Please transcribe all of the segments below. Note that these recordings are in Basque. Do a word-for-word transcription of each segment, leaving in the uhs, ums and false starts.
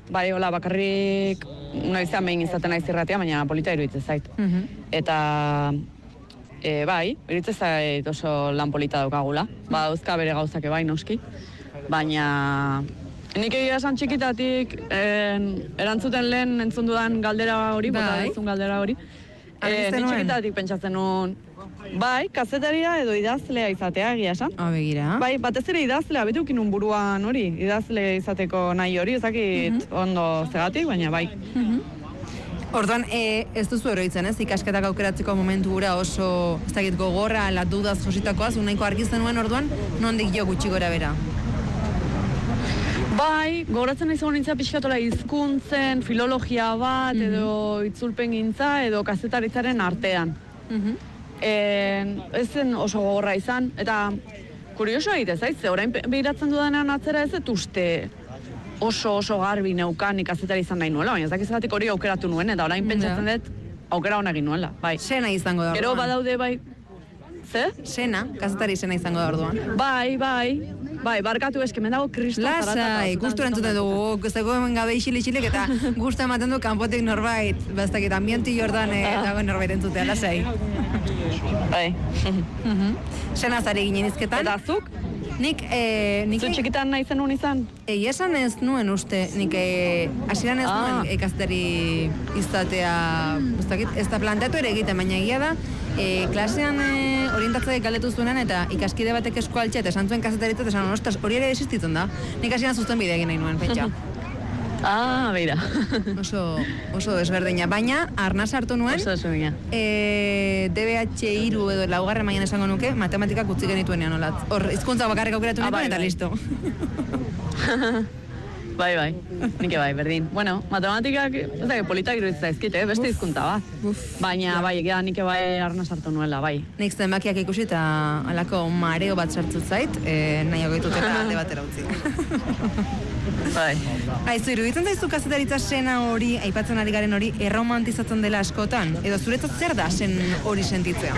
bai, hola, bakarrik noizean behin izaten naiz irratia, baina polita iruditzen zait. Eta, e, bai, iruditzen zait oso lan polita daukagula. Ba, dauzka bere gauzake bai, noski. Baina, nik egia esan txikitatik, erantzuten lehen entzun dudan galdera hori, bota duzun galdera hori. Nik txikitatik pentsatzen nuen, bai, kazetaria edo idazlea izatea egia esan. Ah, begira. Bai, batez ere idazlea, beti ukinun buruan hori, idazle izateko nahi hori, ezakit ondo zegatik, baina bai. Orduan, ez duzu eroitzen, ez? Ikasketak aukeratzeko momentu gura oso, ez dakit gogorra, la dudaz jositakoaz, unaiko argizten nuen orduan, nondik jo gutxi gora bera? Bai, gogoratzen nahi zegoen nintzea pixkatola hizkuntzen, filologia bat, edo itzulpen gintza, edo kazetaritzaren artean. Ez zen oso gogorra izan, eta kuriosoa egite zait, ze orain behiratzen dudanean atzera ez dut uste oso oso garbi neukan ikazetari izan nahi nuela, baina ez dakizatik hori aukeratu nuen, eta orain pentsatzen dut aukera hona egin nuela, bai. Sena izango da orduan. Gero badaude, bai, ze? Sena, kazetari sena izango da orduan. Bai, bai, bai, barkatu eske, men dago kristal zarata. Lasai, gustu entzuten dugu, zego hemen gabe isili-isilik eta gustu ematen du kanpotik norbait, bastakit ambienti jordan dago norbait entzutea, lasai. Bai. Sena zari ginen izketan. Eta zuk? Nik, nik... Zu txikitan nahi zenun izan? Egi esan ez nuen uste, nik hasieran ez nuen ikazetari izatea, ez da planteatu ere egiten, baina egia da, klasean orientatzaik galdetu zuenan eta ikaskide batek esku altxe eta esan zuen kazetaritza eta esan, ostras, hori ere existitzen da. Nik hasieran zuzten bidea egin nahi nuen, pentsa. Ah, beira. Oso, oso desberdina. Baina, arnaz hartu nuen, oso desberdina. D B H hiru edo laugarren mailan esango nuke, matematikak utzi genituenean olat. Hor, hizkuntza bakarrik aukeratu nituen eta listo. Bai, bai, nik bai, berdin. Bueno, matematikak, ez da, politak iruditzen zaizkit, eh? Beste hizkuntza bat. Baina, bai, egia nik bai arnaz hartu nuela, bai. Nik zenbakiak ikusi eta alako mareo bat sartzu zait, nahiago ditut eta alde batera utzi. Bai. Aizu, iruditzen zaizu kazetaritza sena hori, aipatzen ari garen hori, erromantizatzen dela askotan? Edo zuretzat zer da sen hori sentitzea?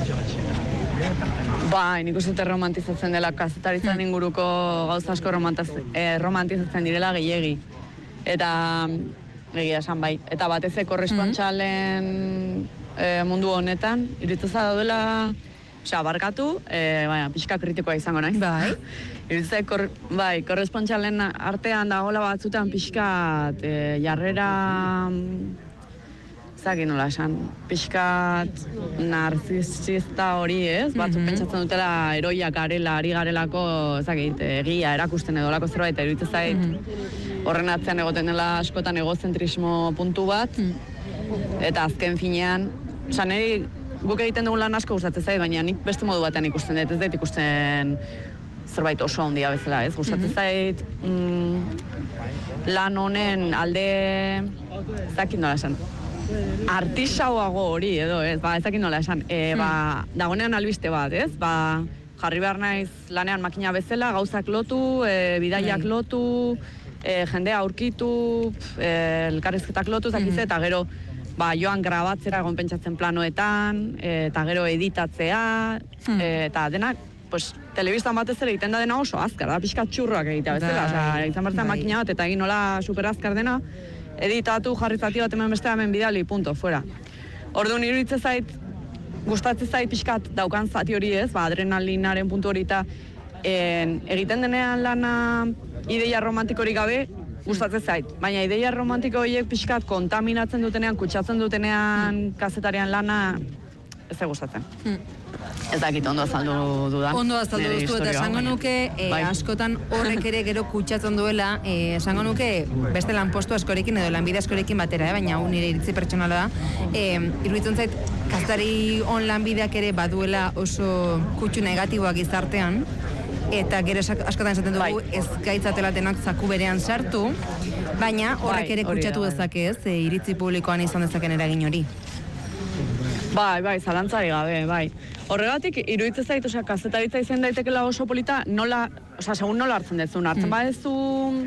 Bai, nik uste romantizatzen dela kazetaritzan inguruko gauza asko romantizatzen direla gehiegi. Eta, egia esan bai, eta batez korrespontxalen mundu honetan, iruditzen daudela, osea, barkatu, baina, pixka kritikoa izango naiz. Bai. Iruditzen, bai, korrespontxalen artean dagoela batzutan pixkat jarrera... Zakin nola esan, pixkat narzisista hori ez, batzuk pentsatzen dutela eroiak garela, ari garelako, ezakit, egia erakusten edo lako zerbait, iruditzen zait horren atzean egoten dela askotan egozentrismo puntu bat, eta azken finean, oza, niri guk egiten dugun lan asko gustatzen zait, baina nik beste modu batean ikusten dut, ez dut ikusten zerbait oso handia bezala, ez, gustatzen zait lan honen alde, zakin nola esan, artisauago hori edo, ez, ba, ezakin nola esan, e, ba, dagonean albiste bat, ez, ba, jarri behar naiz lanean makina bezala, gauzak lotu, e, bidaiak lotu, e, jendea aurkitu, e, elkarrizketak lotu, zakize, eta gero, ba, joan grabatzera egon pentsatzen planoetan, e, eta gero editatzea, e, eta denak, pues, telebistan batez ere egiten da dena oso azkar, da, pixka txurroak egitea bezala, oza, izan bertzen makina bat, eta egin nola super azkar dena, editatu, jarri zati bat hemen beste hemen bidali, punto, fuera. Orduan iruditzen zait, gustatzen zait pixkat daukan zati hori ez, ba, adrenalinaren puntu hori eta egiten denean lana ideia romantikorik gabe, gustatzen zait. Baina ideia romantiko horiek pixkat kontaminatzen dutenean, kutsatzen dutenean kazetarian lana, ez da gustatzen. Ez dakit ondo azaldu dudan. Ondo azaldu duzu eta esango nuke askotan horrek ere gero kutsatzen duela, esango nuke beste lanpostu askorekin edo lanbide askorekin batera, baina hau nire iritzi pertsonala da. Iruditzen zait, kazetari on lanbideak ere baduela oso kutsu negatiboak gizartean, eta gero askotan esaten dugu ez gaitzatelatenak zaku berean sartu, baina horrek ere kutsatu dezake ez, iritzi publikoan izan dezaken eragin hori. Bai, bai, zalantzari gabe, bai. Horregatik, iruditzen zait, osea, kazetaritza izan daitekela oso polita, nola, osea, segun nola hartzen dezun, hartzen badezu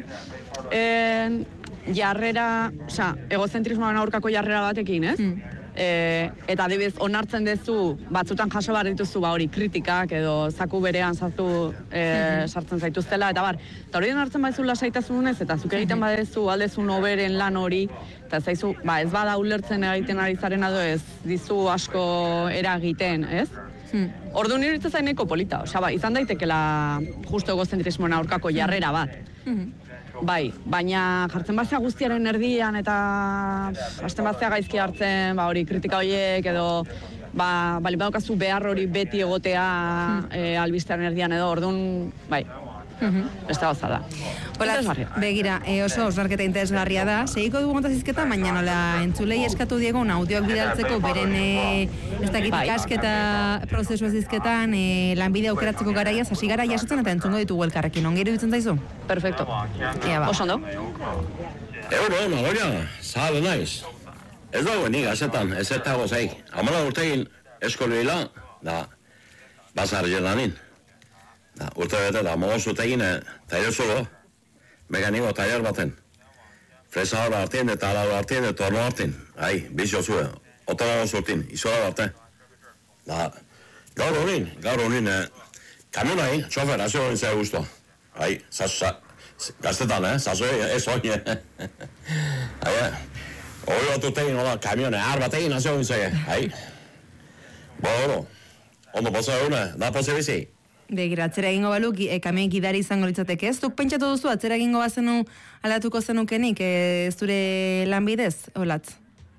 jarrera, osea, egozentrismoan aurkako jarrera batekin, ez? E, eta adibidez, onartzen duzu, batzutan jaso behar dituzu, ba hori kritikak edo zaku berean sartu e, sartzen zaituztela, eta bar, eta hori onartzen baizu lasaitasunez, eta zuk egiten badezu aldezun oberen lan hori, eta zaizu, ba ez bada ulertzen egiten ari zaren edo ez dizu asko eragiten, ez? Hmm. Ordu nire iruditzen zain nahiko polita, osea, ba, izan daitekela justo egozentrismoen aurkako jarrera bat. Hmm. Bai, baina jartzen bazea guztiaren erdian eta hasten bazea gaizki hartzen, ba hori kritika horiek edo ba bali badaukazu behar hori beti egotea hmm. e, albistearen erdian edo orduan, bai. Mhm. Beste gauza da. Hola, begira, e, oso osnarketa interesgarria da. Segiko dugu montaz izketa, baina nola entzulei eskatu diego un audioak bidaltzeko beren e, ez dakit ikasketa prozesu ez izketan e, lanbide aukeratzeko garaiaz, hasi gara jasotzen eta entzungo ditugu elkarrekin. Ongi iruditzen zaizu? Perfecto. Ea ba. Oso ondo? Euro, nagoia, zahalo naiz. Ez dago nik azetan, ez eta gozei. Amala urtegin eskolila, da, bazar jelanin. Urte bete da, mogoz utegin, taller zulo, mekaniko taller baten. Fresa hor hartien, eta ala hartien, eta horno hartien. Ai, bizio zue, otara zurtin, izola barte. Da, gaur honin, gaur honin, kamion nahi, txofer, hazi honin zera guztu. Ai, zazu, gaztetan, eh, zazu, ez honi. Ai, hori bat utegin, hola, kamion, har bat egin, hazi honin zera. Ai, bo, horo, ondo posa egune, da posa bizi. Begira, atzera egingo balu, e, kamien gidari izango litzateke ez? Duk pentsatu duzu, atzera egingo bazenu alatuko zenukenik, ez zure lanbidez, olatz?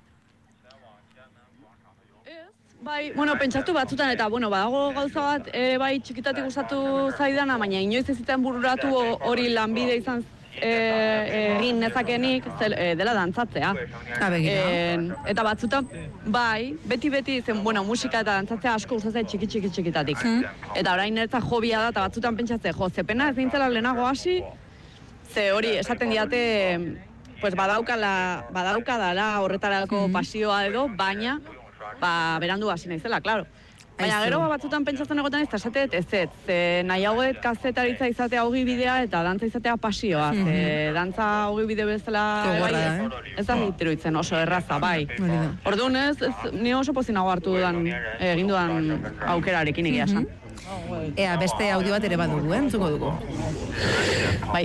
Bai, bueno, pentsatu batzutan eta, bueno, badago gauza bat, e, bai txikitatik gustatu zaidana, baina inoiz ez zitzen bururatu hori lanbide izan egin nezakenik e, dela dantzatzea. E, eta batzutan, bai, beti-beti zen, bueno, musika eta dantzatzea asko gustatzen txiki txiki txikitatik. Hmm. Eta orain niretzat hobia da, eta batzutan pentsatzen, jo, ze pena ez nintzela lehenago hasi, ze hori esaten diate, pues badaukala, badaukadala horretarako hmm. pasioa edo, baina, ba, berandu hasi naizela, klaro. Baina gero batzutan pentsatzen egoten ez, eta esatet ez ez, ze nahiagoet kazetaritza izatea hogi bidea eta dantza izatea pasioa, ze dantza hogi bide bezala ez da hitruitzen oso erraza, bai. Orduan ez, ni oso pozinago hartu dudan, egin dudan aukerarekin egia esan. Ea, beste audio bat ere badugu, eh? Entzuko dugu. Bai.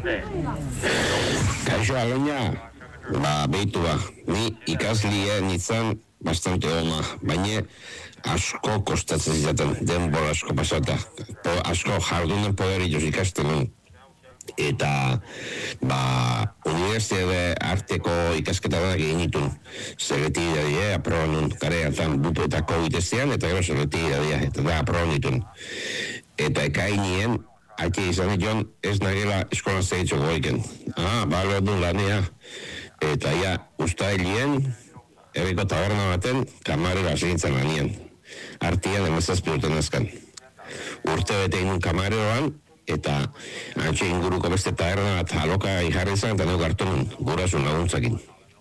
Kaixo, Aloña, ba, behitu ba, ni ikaslia nintzen bastante ona, baina asko kostatzen zizaten, denbora asko pasata, po, asko jardunen poderituz ikasten nuen. Eta, ba, unibertsitate arteko ikasketanak egin ditun. Zerreti idadia, aproban nun, kareatan bupuetako itestean, eta gero zerreti idadia, eta da aproban ditun. Eta ekainien, ake izan dion, ez nagela eskolan zehitzoko goiken. Ah, balo du lanea. Eta ja, ustailien, erriko taberna baten, kamarera segintzen lanien. Artian emezazpiduten azkan. Urte bete inun kamareroan, eta antxe inguruko beste taberna bat aloka ijarri izan, eta neuk hartu nun, gurasun laguntzakin.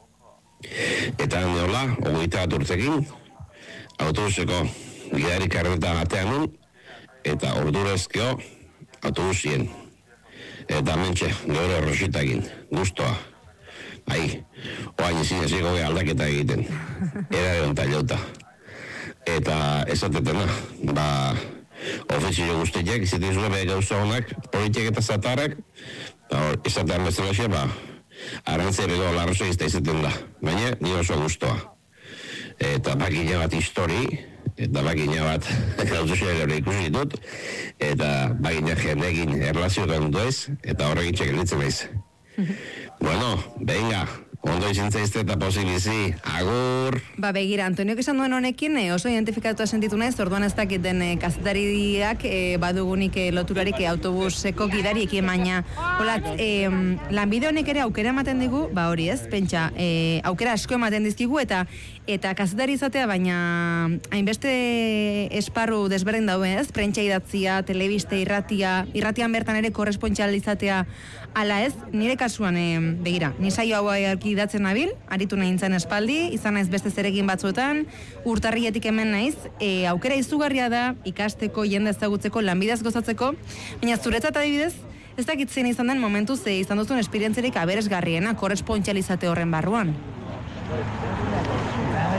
Eta neola, ogoita bat urtekin, autobuseko gidari karneta batean nun, eta ordurezkeo autobusien. Eta mentxe, gaur errositakin, guztoa. Ai, oain ezin eziko aldaketa egiten. Era egon talauta. Eta esatetena, ba, ofizio guztiak, izaten zuen beha gauza honak, politiak eta zatarrak, esatean bezala xe, ba, arantzereko larroso izta izaten da. Baina, ni oso guztoa. Eta bakina bat histori, eta bakina bat gauza ere ikusi ditut, eta bakina jendekin erlazioetan duez, eta horrekin txekelitzen naiz. Bueno, venga, ondo izan zaizte eta posibizi, agur! Ba, begira, Antoniok esan duen honekin eh, oso identifikatua sentitu naiz, orduan ez dakiten eh, kazetariak eh, badugunik eh, loturarik eh, autobuseko gidariekin, baina holat, eh, lanbide honek ere aukera ematen digu, ba hori ez, pentsa, eh, aukera asko ematen dizkigu, eta eta kazetari izatea, baina hainbeste esparru desberdin daue ez, prentsa idatzia, telebiste, irratia, irratian bertan ere korrespontxal izatea, ala ez, nire kasuan, eh, begira, ni saio hau idatzen nabil, aritu nahi nintzen espaldi, izan naiz beste zerekin batzuetan, urtarrietik hemen naiz, e, aukera izugarria da, ikasteko, jende ezagutzeko, lanbidez gozatzeko, baina zuretzat adibidez, ez dakitzen izan den momentu ze izan duzun esperientzerik aberesgarriena, korrespontxalizate horren barruan.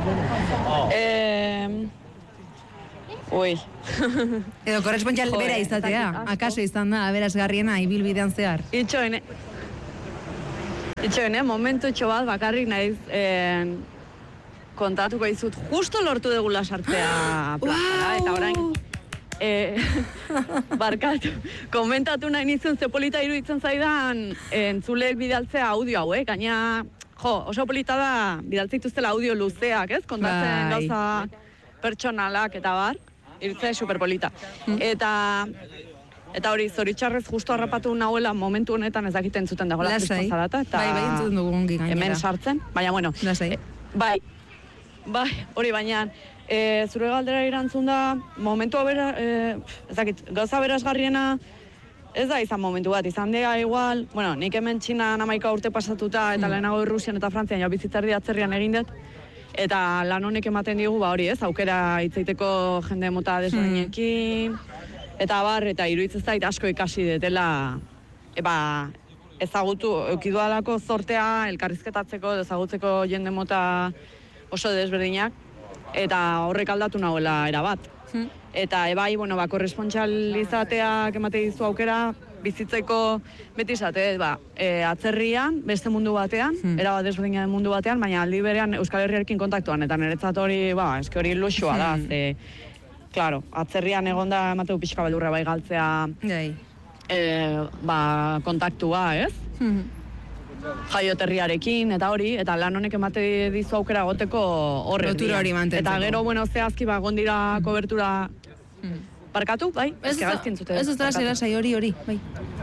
Eh, ui. Edo korrespontxal Joder, bera izatea, asko. akaso izan da, aberazgarriena ibilbidean zehar. Itxoen, itxoen, eh, momentu itxo bat bakarrik naiz eh, kontatuko dizut, justo lortu degula sartzea plazara, eta orain eh, barkatu, komentatu nahi nizun ze polita iruditzen zaidan entzuleek bidaltzea audio hauek, gaina jo, oso polita da bidaltze dituztela audio luzeak, ez? Kontatzen Bai. gauza pertsonalak eta bar, iruditzen superpolita. Eta Eta hori, zoritxarrez justu harrapatu nahuela momentu honetan ez dakiten zuten dagoela Lasai. zarata. Eta Bai, bai, entzuten dugu ongi gainera. hemen sartzen, baina bueno. Lasai. eh, bai, bai, hori baina, e, zure galdera irantzun da, momentu bera, e, ez dakit, gauza berazgarriena, ez da izan momentu bat, izan dira igual, bueno, nik hemen Txinan hamaika urte pasatuta, eta mm. lehenago Rusian eta Frantzian, jau bizitzardi atzerrian egin dut, eta lan honek ematen digu, ba hori ez, aukera hitzaiteko jende mota desberdinekin, eta bar, eta iruditzen zait asko ikasi detela, eba, ezagutu, eukidudalako zortea, elkarrizketatzeko, ezagutzeko jende mota oso desberdinak, eta horrek aldatu nagoela erabat. Hmm. Eta ebai, bueno, ba, korrespontxalizateak emate dizu aukera, bizitzeko beti izate, ba, e, atzerrian, beste mundu batean, Hmm. erabat desberdinen mundu batean, baina aldi berean Euskal Herriarekin kontaktuan, eta niretzat hori, ba, eske hori luxua da, Hmm. ze, claro, atzerrian egonda emateu pixka belurra bai galtzea Gai. e, ba, kontaktua, ez? Mhm. Jaioterriarekin eta hori, eta lan honek emate dizu aukera goteko horre. Lotura hori mantentzeko. Eta gero, bueno, zehazki, ba, gondira kobertura parkatu, bai? Ez Eske gaizki entzuten. ez ez lasai hori hori, bai.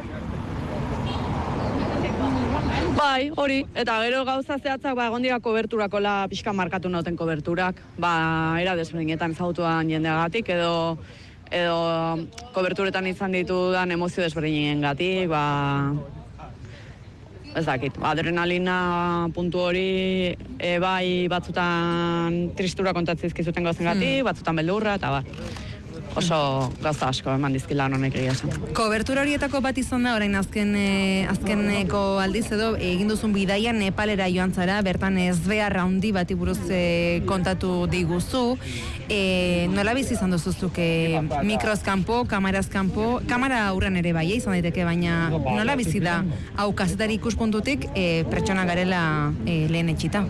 Bai, hori, eta gero gauza zehatzak, ba, egon dira koberturakola pixka markatu nauten koberturak, ba, era desberdinetan ezagutuan jendeagatik, edo edo koberturetan izan ditudan emozio desberdinengatik, ba, ez dakit, adrenalina puntu hori, e, bai, batzutan tristura kontatzen dizkizuten gauzengatik, batzutan beldurra, eta ba, oso gauza asko eman dizkila honek egia esan. Kobertura horietako bat izan da, orain azken, eh, azkeneko aldiz edo egin duzun bidaia Nepalera joan zara, bertan ez behar handi bati buruz eh, kontatu diguzu. Eh, nola bizi izan duzuzuk eh, mikroz kanpo, kamaraz kanpo, kamara aurrean ere bai, eh, izan daiteke, baina nola bizi da hau kazetari ikuspuntutik eh, pertsona garela eh, lehen etxita?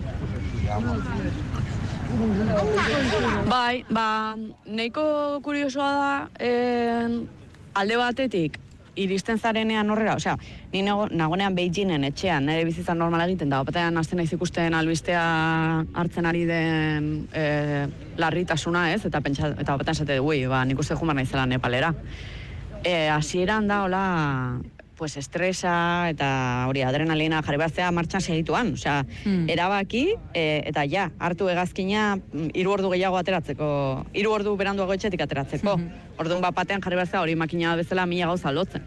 Bai, ba, nahiko kuriosoa da, eh, alde batetik, iristen zarenean horrela, osea, ni nago, nagonean Beijingen etxean, nire bizitzan normal egiten da, batean hasten naiz ikusten albistea hartzen ari den eh, larritasuna, ez, eta pentsa, eta batean esate dugu, ba, nik uste jumar naizela Nepalera. Eh, hasieran da, hola, pues estresa eta hori adrenalina jarri behaztea martxan segituan, osea, mm. erabaki e, eta ja, hartu hegazkina hiru ordu gehiago ateratzeko, hiru ordu beranduago etxetik ateratzeko. Mm-hmm. Orduan bat batean jarri behaztea hori makina bezala mila gauza lotzen.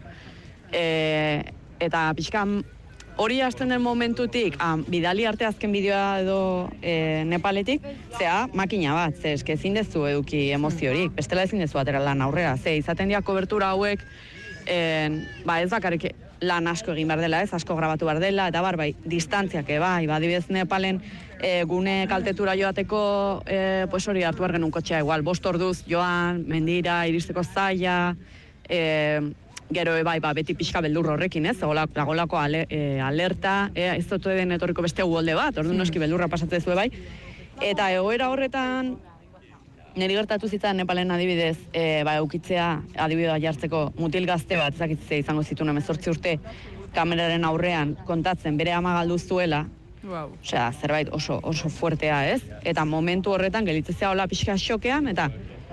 E, eta pixka hori hasten den momentutik, ah, bidali arte azken bideoa edo e, Nepaletik, zea makina bat, ze eske ezin dezu eduki emoziorik, bestela ezin dezu atera lan aurrera, ze izaten dira kobertura hauek, En, ba ez bakarrik lan asko egin behar dela, ez asko grabatu behar dela, eta bar, bai, distantziak, bai, ba, adibidez Nepalen e, gune kaltetura joateko, e, pues hori hartu behar genuen kotxea, igual, bost orduz joan, mendira, iristeko zaila, e, gero, e, bai, ba, beti pixka beldur horrekin, ez, lagolako ale, e, alerta, e, ez dut den etorriko beste uholde bat, orduan noski beldurra pasatzen zuen, bai, eta egoera horretan, niri gertatu zitzan Nepalen adibidez, e, ba, eukitzea adibidea jartzeko mutil gazte bat, ezakitzea izango zituen hemezortzi urte, kameraren aurrean kontatzen bere ama galdu zuela, wow. Osea, zerbait oso, oso fuertea, ez? Eta momentu horretan gelitzea hola pixka xokean, eta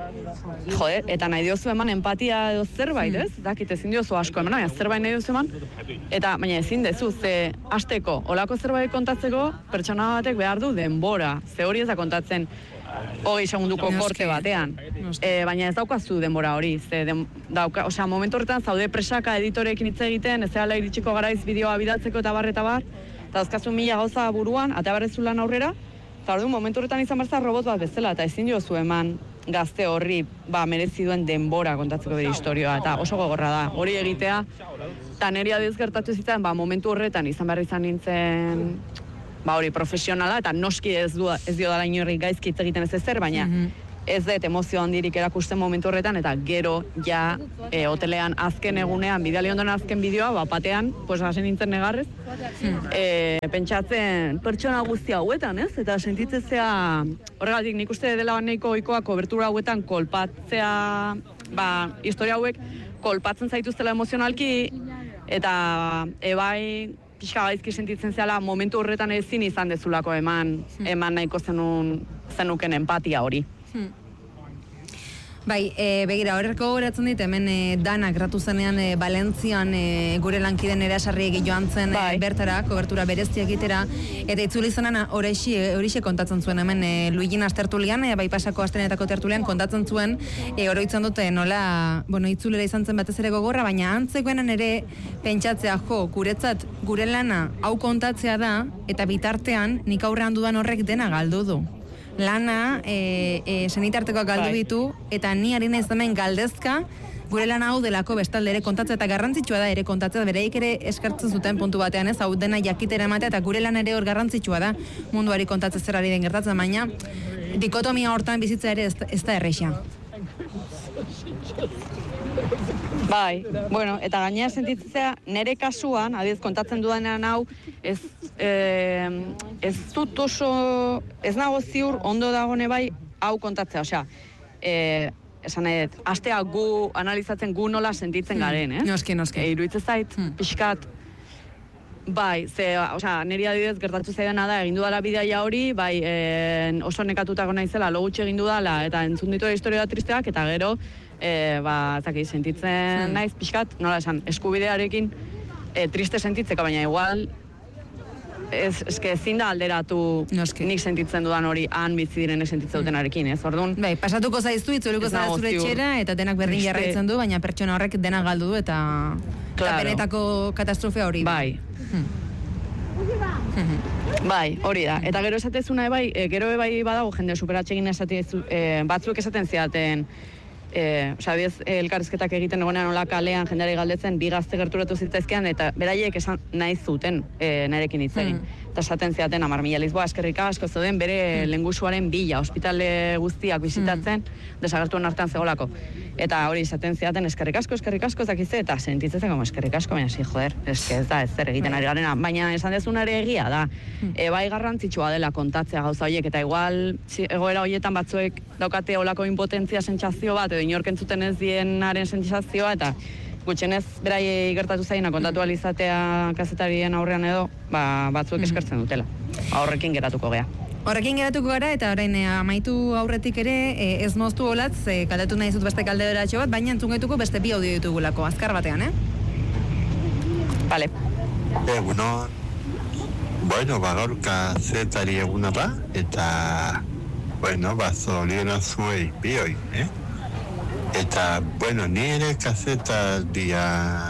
joder, eta nahi diozu eman empatia edo zerbait, ez? Dakit ezin diozu asko eman, baina zerbait nahi diozu eman, eta baina ezin dezu, ze hasteko olako zerbait kontatzeko pertsona batek behar du denbora, ze hori ez da kontatzen hogei segunduko korte batean. E, baina ez daukazu denbora hori. Ze den, dauka, osea, momentu horretan zaude presaka editorekin hitz egiten, ez zela iritsiko garaiz bideoa bidatzeko eta bar eta bar, eta dauzkazu mila gauza buruan, eta barrezu lan aurrera, eta orduan momentu horretan izan behar robot bat bezala, eta ezin diozu eman gazte horri ba, merezi duen denbora kontatzeko bere historioa, eta oso gogorra da. Hori egitea, eta niri adiz gertatu zitzen, ba, momentu horretan izan behar izan nintzen ba hori profesionala, eta noski ez, du, ez dio dala inorri gaizki hitz egiten ez ezer, baina ez dut emozio handirik erakusten momentu horretan, eta gero ja e, hotelean azken egunean, bidali ondoren azken bideoa, ba, batean, pues, hasen nintzen negarrez, e, pentsatzen pertsona guztia hauetan, ez? Eta sentitzezea, horregatik nik uste dela nahiko ohikoa kobertura hauetan kolpatzea, ba, historia hauek kolpatzen zaituztela emozionalki, eta ebai pixka gaizki sentitzen zela momentu horretan ezin izan dezulako eman, eman nahiko zenun, zenuken empatia hori. Hmm. Bai, e, begira, horreko horatzen dit, hemen e, danak ratu zenean e, Valentzian e, gure lankiden erasarri egi joan zen e, bertara, kobertura bereziak itera, eta itzuli zenan horixe kontatzen zuen, hemen e, Luigin astertulian, e, bai pasako astenetako tertulian kontatzen zuen, e, oroitzen dute nola, bueno, itzulera izan zen batez ere gogorra, baina antzekoenan ere pentsatzea, jo, guretzat gure lana hau kontatzea da, eta bitartean nik aurrean dudan horrek dena galdu du. Lana, e, e, senitartekoak galdu ditu, eta ni harina ez hemen galdezka, gure lan hau delako bestalde ere kontatzea, eta garrantzitsua da ere kontatzea, bereik ere eskartzen zuten puntu batean, ez, hau dena jakitera ematea, eta gure lan ere hor garrantzitsua da, munduari kontatzea zer ari den gertatzen, baina dikotomia hortan bizitza ere ez, ez da erreixa. Bai, bueno, eta gainera sentitzea, nire kasuan, adiez kontatzen dudanean hau, ez, eh, ez dut oso, ez nago ziur ondo dagone bai hau kontatzea, osea, eh, esan nahi dut, astea gu analizatzen gu nola sentitzen garen, eh? Noski, noski. E, iruditzen zait, pixkat, bai, ze, osea, niri adibidez gertatu zaidana da, egin dudala bidaia hori, bai, en, oso nekatutako naizela, lo gutxi egin dudala, eta entzun ditu historia tristeak, eta gero, E, ba, zaki, sentitzen naiz, pixkat, nola esan, eskubidearekin e, triste sentitzeko, baina igual ez, eske ezin da alderatu Noski. Nik sentitzen dudan hori han bizi direnek sentitzen dutenarekin, ez, orduan? Bai, pasatuko zaiztu, itzuliko zara zure etxera, eta denak berdin jarraitzen du, baina pertsona horrek dena galdu du, eta, claro. Eta benetako katastrofea hori. Bai. Hmm. Bai, hori da. Eta gero esatezuna ebai, e, gero ebai badago jende superatxegin esatezu, e, batzuek esaten ziaten, Eh, osea, biz, elkarrizketak egiten egonean nola kalean jendeari galdetzen bi gazte gerturatu zitzaizkean eta beraiek esan nahi zuten eh, narekin hitz egin. Mm. Eta esaten ziaten hamar mila Lisboa eskerrik asko zeuden bere mm. lengusuaren bila ospitale guztiak bisitatzen mm. desagertuen artean zegolako. Eta hori esaten ziaten eskerrik asko, eskerrik asko ez dakize eta sentitzen como eskerrik asko, baina si joder, eske ez da ez zer egiten ari garena, baina esan dezuna ere egia da. Mm. E, bai garrantzitsua dela kontatzea gauza horiek eta igual egoera horietan batzuek daukate olako impotentzia sentsazio bat edo inork entzuten ez dienaren sentsazioa eta gutxenez beraiei gertatu zaina kontatu alizatea kazetarien aurrean edo ba, batzuek mm-hmm. eskertzen dutela. Horrekin geratuko gea. Horrekin geratuko gara eta orain eh, amaitu aurretik ere eh, ez moztu olatz, eh, kaldatu nahi zut beste kalderatxo bat, baina entzun gaituko beste bi audio ditugulako, azkar batean, eh? Vale. Egunon, bueno, ba, gaur kazetari eguna da, eta, bueno, ba, zoriona zuei bioi, eh? Eta, bueno, ni ere kazetaria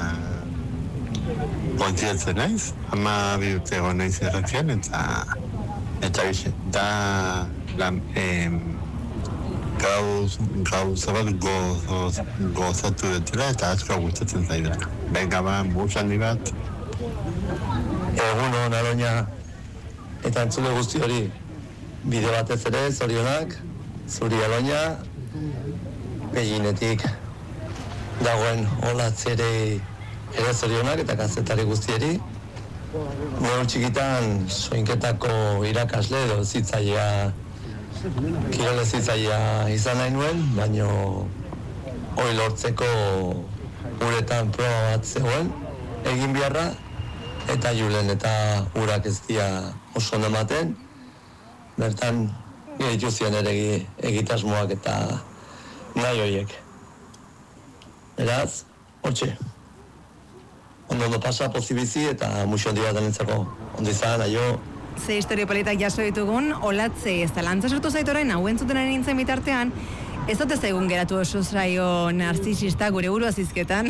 kontzientzen naiz, ama bi urte egon naiz erratzean, eta eta bize, da lan, em, gauz, gauza bat goz, gozatu dutela eta asko gustatzen zaidana. Benga ba, musan di bat. Egunon, Aloña, eta entzule guzti hori, bide batez ere, zorionak, zuri Aloña, beginetik dagoen olatzere ere zorionak eta kazetari guztieri. Nero txikitan soinketako irakasle edo zitzailea, kirole zitzailea izan nahi nuen, baino hori lortzeko uretan proba bat zegoen, egin beharra, eta julen eta urak ez dira oso ondo ematen, bertan nire dituzien ere egitasmoak eta nahi horiek. Beraz, hortxe. Ondo ondo pasa, pozibizi eta muxo handi bat anintzako. Ondo izan, aio. Ze historio politak jaso ditugun, olatze ez da lantza sortu zaitu orain, hau entzuten ari nintzen bitartean, ez dut ez egun geratu oso zaio narzisista gure burua zizketan.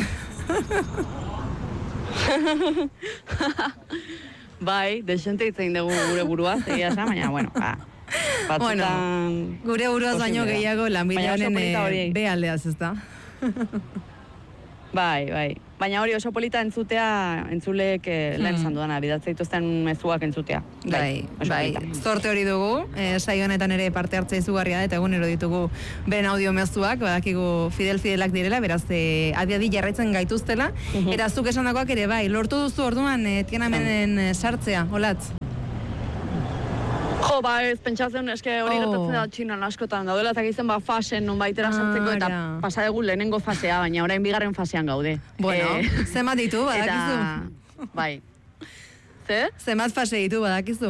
Bai, desente hitzein dugu gure burua, zegia esan, baina, bueno, ba, batzutan... Bueno, gure buruaz baino gehiago lanbide honen behaldeaz, ez da? Bai, bai. Baina hori oso polita entzutea, entzuleek eh, lehen esan dudana, bidatzea dituzten mezuak entzutea. Bai, oso bai. polita. Zorte hori dugu, e, saio honetan ere parte hartzea izugarria da, eta egunero ditugu beren audio mezuak, badakigu Fidel Fidelak direla, beraz, e, adi-adi jarraitzen gaituztela, eta zuk esandakoak ere bai, lortu duzu orduan e, Tiananmenen e, sartzea, Olatz? Jo, ba, ez pentsatzen, eske hori Oh. gertatzen da txinan askotan daudela, eta gizen ba fasen non baitera sartzeko, eta Ara. pasa dugu lehenengo fasea, baina orain bigarren fasean gaude. Bueno, Eh, zenbat ditu, badakizu? Eta, bai. Zer? Zenbat fase ditu, badakizu?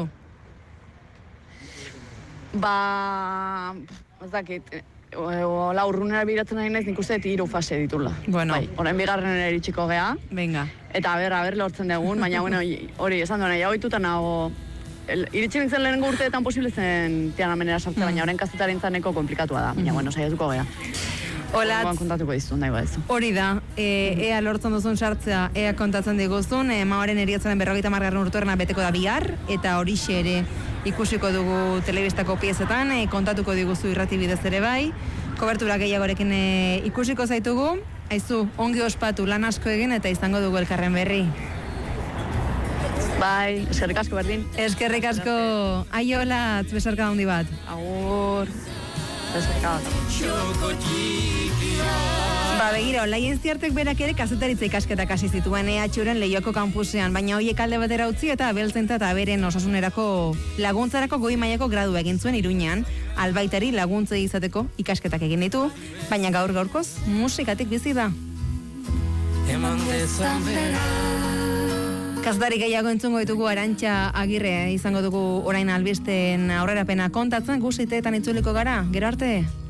Ba, ez dakit, hola urrunera biratzen nahi naiz, nik uste dut hiru fase ditula. Bueno. Bai, orain bigarren iritsiko gea, Venga. eta aber, aber lortzen dugun, baina bueno, hori esan duena, ja hoituta nago, el, iritsi nintzen lehenengo urteetan posible zen Tiananmenera sartzea, baina orain kazetaren zaneko komplikatua da, baina bueno, saiatuko gea. Olatz, Oraingoan kontatuko dizun, nahi badezu. hori da, e, ea lortzen duzun sartzea, ea kontatzen diguzun, e, maoren eriotzaren berrogeita margarren urtuerna beteko da bihar, eta horixe ere ikusiko dugu telebistako piezetan, e, kontatuko diguzu irrati bidez ere bai, kobertura gehiagorekin e, ikusiko zaitugu, aizu, ongi ospatu lan asko egin eta izango dugu elkarren berri. Bai, eskerrik asko berdin. Eskerrik asko, aio Olatz, besarka handi bat. Agur. Besarka bat. Ba, begira, Olaien Ziartek berak ere kazetaritza ikasketak hasi zituen E H Uren Leioako kanpusean, baina hoiek alde batera utzi eta abeltzaintza eta aberen osasunerako laguntzarako goi mailako gradua egin zuen Iruñan, albaitari laguntzei izateko ikasketak egin ditu, baina gaur gaurkoz musikatik bizi da. Kazetari gehiago entzungo ditugu Arantxa Agirre izango dugu orain albisten aurrerapena kontatzen, guztiteetan itzuliko gara, gero arte.